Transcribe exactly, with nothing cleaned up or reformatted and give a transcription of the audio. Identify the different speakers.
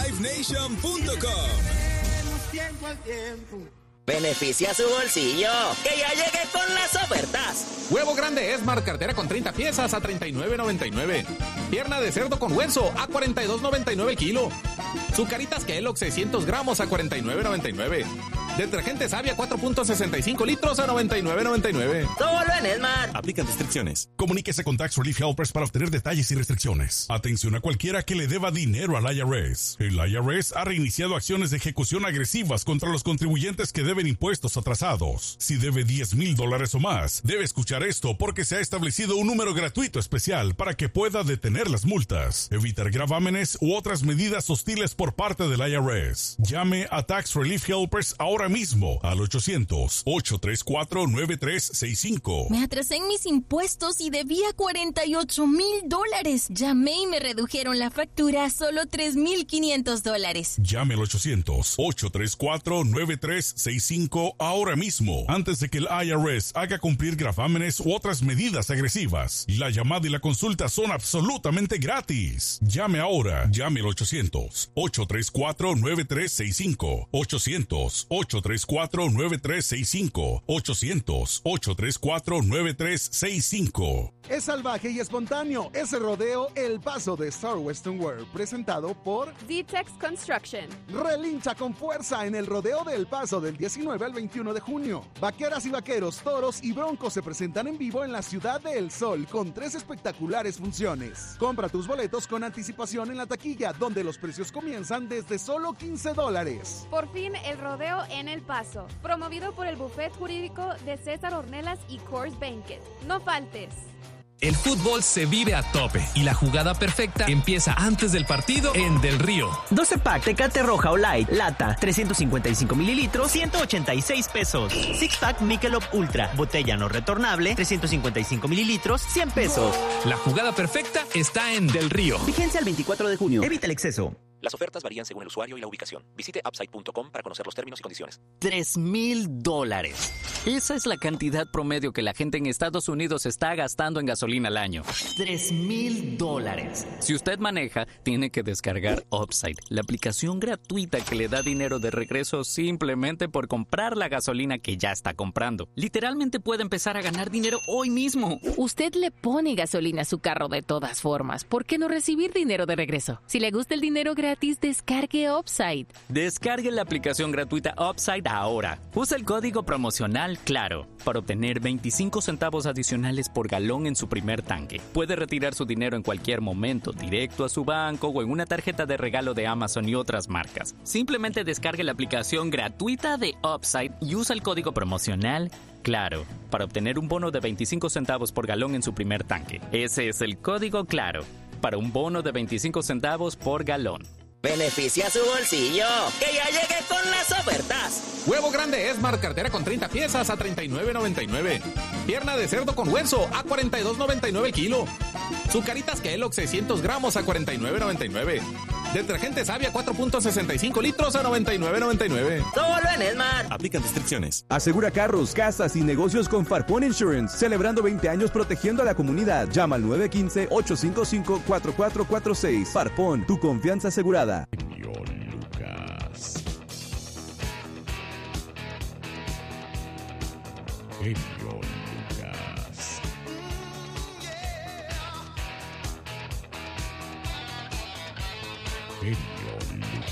Speaker 1: live nation punto com.
Speaker 2: Beneficia su bolsillo, que ya llegué con las ofertas.
Speaker 3: Huevo grande Esmar, cartera con treinta piezas a treinta y nueve noventa y nueve. Pierna de cerdo con hueso a cuarenta y dos noventa y nueve el kilo. Zucaritas Kellogg seiscientos gramos a cuarenta y nueve noventa y nueve. Detergente Savia cuatro punto sesenta y cinco litros a noventa y nueve noventa y nueve.
Speaker 2: Solo en Esmar.
Speaker 4: Aplican restricciones. Comuníquese con Tax Relief Helpers para obtener detalles y restricciones. Atención a cualquiera que le deba dinero al I R S. El I R S ha reiniciado acciones de ejecución agresivas contra los contribuyentes que deben impuestos atrasados. Si debe diez mil dólares o más, debe escuchar esto porque se ha establecido un número gratuito especial para que pueda detener las multas, evitar gravámenes u otras medidas hostiles por parte del I R S. Llame a Tax Relief Helpers ahora mismo al ochocientos, ochocientos treinta y cuatro, noventa y tres sesenta y cinco.
Speaker 5: Me atrasé en mis impuestos y debía cuarenta y ocho mil dólares. Llamé y me redujeron la factura a solo tres mil quinientos dólares.
Speaker 4: Llame al ochocientos, ochocientos treinta y cuatro, noventa y tres sesenta y cinco ahora mismo, antes de que el I R S haga cumplir gravámenes u otras medidas agresivas. La llamada y la consulta son absolutamente gratis. Llame ahora. Llame al ochocientos, ochocientos treinta y cuatro, noventa y tres sesenta y cinco. ochocientos, ochocientos treinta y cuatro, noventa y tres sesenta y cinco. ochocientos, ochocientos treinta y cuatro, noventa y tres sesenta y cinco.
Speaker 6: Es salvaje y espontáneo ese rodeo El Paso de Star Western World, presentado por
Speaker 7: Z-Tex Construction.
Speaker 6: Relincha con fuerza en el rodeo de El Paso del diecinueve al veintiuno de junio. Vaqueras y vaqueros, toros y broncos se presentan en vivo en la Ciudad de El Sol con tres espectaculares funciones. Compra tus boletos con anticipación en la taquilla, donde los precios comienzan desde solo quince dólares.
Speaker 7: Por fin el rodeo en El Paso, promovido por el Bufet Jurídico de César Ornelas y Coors Banquet. No faltes.
Speaker 8: El fútbol se vive a tope y la jugada perfecta empieza antes del partido en Del Río.
Speaker 9: doce pack Tecate Roja o Light, lata, trescientos cincuenta y cinco mililitros, ciento ochenta y seis pesos. Six pack Michelob Ultra, botella no retornable, trescientos cincuenta y cinco mililitros, cien pesos.
Speaker 8: La jugada perfecta está en Del Río.
Speaker 9: Vigencia al veinticuatro de junio. Evita el exceso.
Speaker 10: Las ofertas varían según el usuario y la ubicación. Visite upside punto com para conocer los términos y condiciones.
Speaker 11: Tres mil dólares. Esa es la cantidad promedio que la gente en Estados Unidos está gastando en gasolina al año.
Speaker 9: Tres mil dólares.
Speaker 11: Si usted maneja, tiene que descargar Upside, la aplicación gratuita que le da dinero de regreso simplemente por comprar la gasolina que ya está comprando. Literalmente puede empezar a ganar dinero hoy mismo.
Speaker 12: Usted le pone gasolina a su carro de todas formas. ¿Por qué no recibir dinero de regreso? Si le gusta el dinero gratis, descargue Upside.
Speaker 11: Descargue la aplicación gratuita Upside ahora. Usa el código promocional CLARO para obtener veinticinco centavos adicionales por galón en su primer tanque. Puede retirar su dinero en cualquier momento, directo a su banco o en una tarjeta de regalo de Amazon y otras marcas. Simplemente descargue la aplicación gratuita de Upside y usa el código promocional CLARO para obtener un bono de veinticinco centavos por galón en su primer tanque. Ese es el código CLARO para un bono de veinticinco centavos por galón.
Speaker 2: Beneficia su bolsillo, que ya llegué con las ofertas.
Speaker 3: Huevo grande Esmar, cartera con treinta piezas a treinta y nueve noventa y nueve. Pierna de cerdo con hueso a cuarenta y dos noventa y nueve el kilo. Zucaritas Kellogg seiscientos gramos a cuarenta y nueve noventa y nueve. Detergente Savia cuatro punto sesenta y cinco litros a noventa y nueve noventa y nueve.
Speaker 2: Solo en Esmar.
Speaker 4: Aplican restricciones.
Speaker 13: Asegura carros, casas y negocios con Farpón Insurance, celebrando veinte años protegiendo a la comunidad. Llama al nueve uno cinco, ocho cinco cinco, cuatro cuatro cuatro seis. Farpón, tu confianza asegurada.
Speaker 4: Genio Lucas. Genio Lucas. Genio